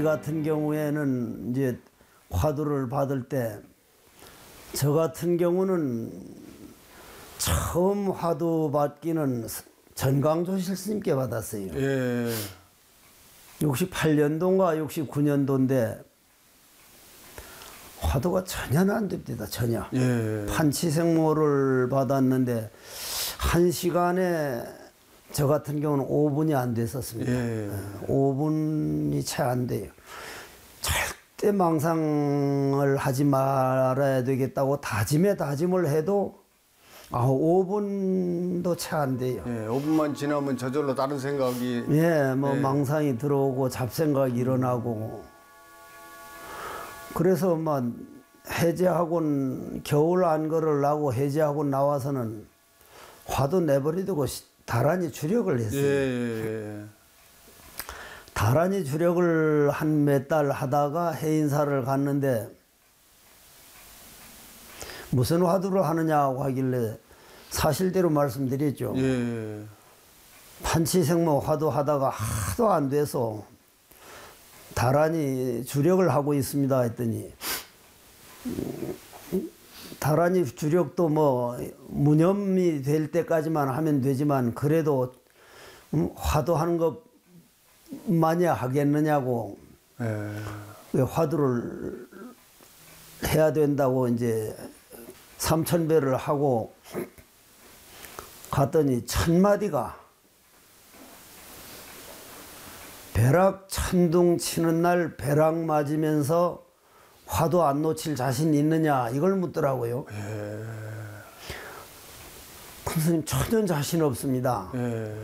같은 경우에는 이제 화두를 받을 때 저 같은 경우는 처음 화두 받기는 전광조실 스님께 받았어요. 예. 68년도인가 69년도인데 화두가 전혀 안 됩니다. 전혀. 예. 판치생모를 받았는데 1시간에 저 같은 경우는 5분이 안 됐었습니다. 예. 5분이 채 안 돼요. 절대 망상을 하지 말아야 되겠다고 다짐을 해도 5분도 채 안 돼요. 예. 5분만 지나면 저절로 다른 생각이. 예, 뭐 예. 망상이 들어오고 잡생각이 일어나고. 그래서 막 해제학원 겨울 안거를 하고 해제학원 나와서는 화두 내버려두고 다란히 주력을 했어요. 예. 다란히 주력을 한 몇 달 하다가 해인사를 갔는데 무슨 화두를 하느냐고 하길래 사실대로 말씀드렸죠. 예. 판치생모 화두 하다가 하도 안 돼서 다란히 주력을 하고 있습니다 했더니 다란히 주력도 뭐 무념이 될 때까지만 하면 되지만 그래도 화두하는 것만이 하겠느냐고. 예. 왜 화두를 해야 된다고 이제 삼천배를 하고 갔더니 천마디가 벼락 천둥 치는 날 벼락 맞으면서 화두 안 놓칠 자신 있느냐 이걸 묻더라고요. 예. 선생님 전혀 자신 없습니다. 예.